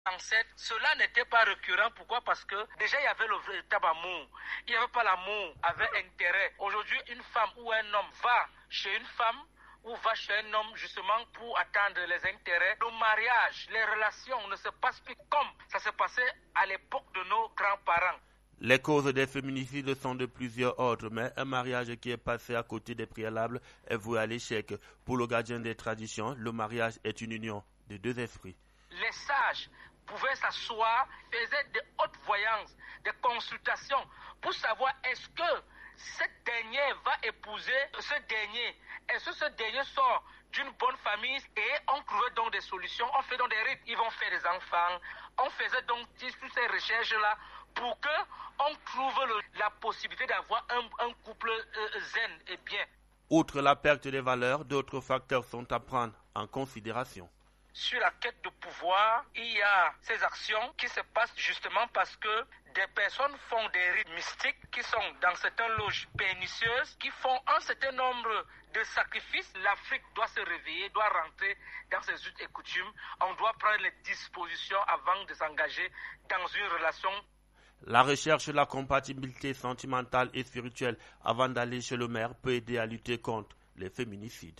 Cela n'était pas récurrent. Pourquoi? Parce que déjà il y avait le véritable amour. Il n'y avait pas l'amour avec intérêt. Aujourd'hui, une femme ou un homme va chez une femme ou va chez un homme justement pour attendre les intérêts. Le mariage, les relations ne se passent plus comme ça se passait à l'époque de nos grands-parents. Les causes des féminicides sont de plusieurs ordres, mais un mariage qui est passé à côté des préalables est voué à l'échec. Pour le gardien des traditions, le mariage est une union de deux esprits. Les sages pouvaient s'asseoir, faisaient des hautes voyances, des consultations pour savoir est-ce que cette dernière va épouser ce dernier. Est-ce que ce dernier sort d'une bonne famille? Et on trouvait donc des solutions, on fait donc des rites, ils vont faire des enfants. On faisait donc toutes ces recherches-là pour qu'on trouve la possibilité d'avoir un couple zen et bien. Outre la perte des valeurs, d'autres facteurs sont à prendre en considération. Sur la quête de pouvoir, il y a ces actions qui se passent justement parce que des personnes font des rites mystiques qui sont dans certaines loges pernicieuses, qui font un certain nombre de sacrifices. L'Afrique doit se réveiller, doit rentrer dans ses us et coutumes. On doit prendre les dispositions avant de s'engager dans une relation. La recherche de la compatibilité sentimentale et spirituelle avant d'aller chez le maire peut aider à lutter contre les féminicides.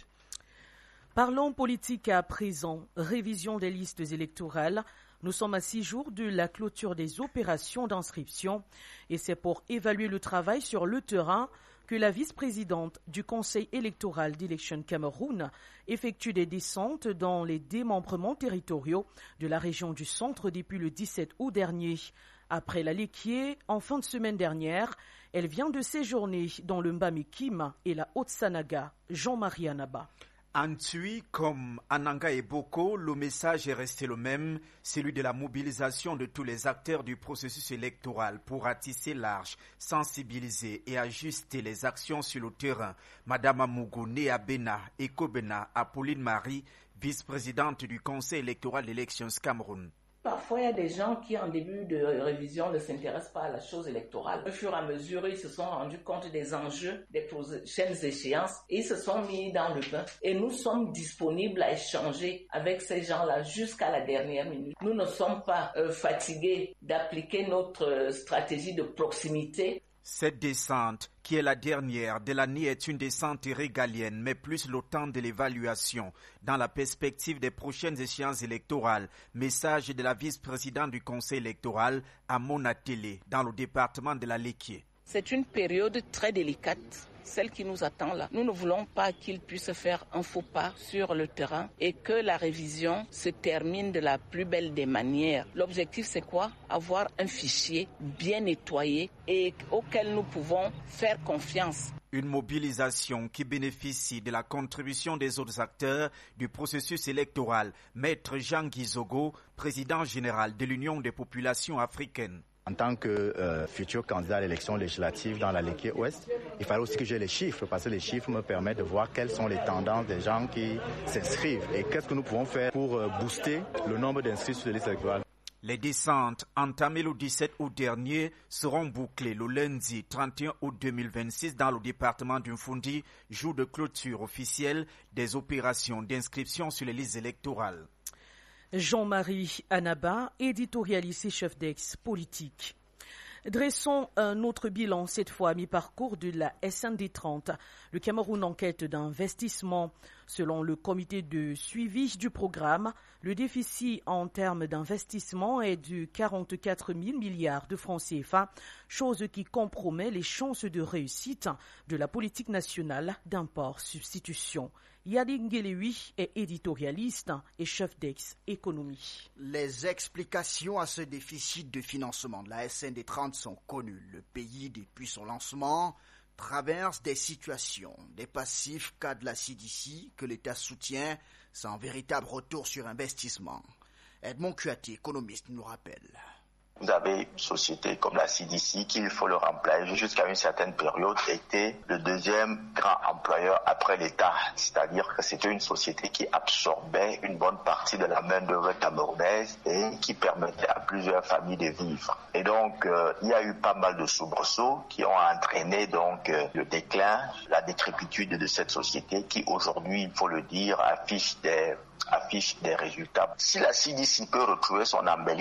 Parlons politique à présent. Révision des listes électorales. Nous sommes à 6 jours de la clôture des opérations d'inscription et c'est pour évaluer le travail sur le terrain que la vice-présidente du Conseil électoral d'Election Cameroun effectue des descentes dans les démembrements territoriaux de la région du centre depuis le 17 août dernier. Après la Lekié, en fin de semaine dernière, elle vient de séjourner dans le Mbamikim et la Haute-Sanaga. Jean-Marie Anaba. En Tui comme en Nanga et Boko, le message est resté le même, celui de la mobilisation de tous les acteurs du processus électoral pour ratisser large, sensibiliser et ajuster les actions sur le terrain. Madame Amougou Néabena et Kobena Apolline Marie, vice-présidente du Conseil électoral d'Elections Cameroun. Parfois, il y a des gens qui, en début de révision, ne s'intéressent pas à la chose électorale. Au fur et à mesure, ils se sont rendus compte des enjeux des prochaines échéances et ils se sont mis dans le bain. Et nous sommes disponibles à échanger avec ces gens-là jusqu'à la dernière minute. Nous ne sommes pas fatigués d'appliquer notre stratégie de proximité. Cette descente, qui est la dernière de l'année, est une descente régalienne, mais plus le temps de l'évaluation, dans la perspective des prochaines échéances électorales. Message de la vice-présidente du Conseil électoral à Monatélé, dans le département de la Lekié. C'est une période très délicate, celle qui nous attend là. Nous ne voulons pas qu'il puisse faire un faux pas sur le terrain et que la révision se termine de la plus belle des manières. L'objectif, c'est quoi? Avoir un fichier bien nettoyé et auquel nous pouvons faire confiance. Une mobilisation qui bénéficie de la contribution des autres acteurs du processus électoral. Maître Jean Guizogo, président général de l'Union des populations africaines. En tant que futur candidat à l'élection législative dans la Lekié Ouest, il fallait aussi que j'ai les chiffres, parce que les chiffres me permettent de voir quelles sont les tendances des gens qui s'inscrivent et qu'est-ce que nous pouvons faire pour booster le nombre d'inscrits sur les listes électorales. Les descentes entamées le 17 août dernier seront bouclées le lundi 31 août 2026 dans le département d'Umfundi, jour de clôture officielle des opérations d'inscription sur les listes électorales. Jean-Marie Anaba, éditorialiste et chef d'ex politique. Dressons un autre bilan, cette fois à mi-parcours de la SND 30. Le Cameroun enquête d'investissement. Selon le comité de suivi du programme, le déficit en termes d'investissement est de 44 000 milliards de francs CFA, chose qui compromet les chances de réussite de la politique nationale d'import-substitution. Yadi Ngelewi est éditorialiste et chef d'ex-économie. Les explications à ce déficit de financement de la SND 30 sont connues. Le pays, depuis son lancement, traverse des situations, des passifs cas de la CDC que l'État soutient sans véritable retour sur investissement. Edmond Kuati, économiste, nous rappelle. vous avez une société comme la CDC qui, il faut le rappeler, jusqu'à une certaine période, était le deuxième grand employeur après l'État. C'est-à-dire que c'était une société qui absorbait une bonne partie de la main-d'œuvre camerounaise et qui permettait à plusieurs familles de vivre. Et donc, il y a eu pas mal de soubresauts qui ont entraîné donc le déclin, la décrépitude de cette société qui aujourd'hui, il faut le dire, affiche des résultats. Si la CDC peut retrouver son embellie